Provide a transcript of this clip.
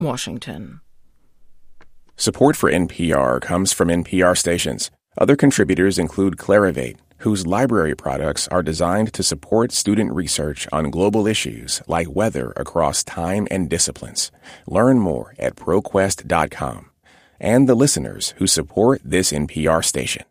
Washington. Support for NPR comes from NPR stations. Other contributors include Clarivate, whose library products are designed to support student research on global issues like weather across time and disciplines. Learn more at ProQuest.com. And the listeners who support this NPR station.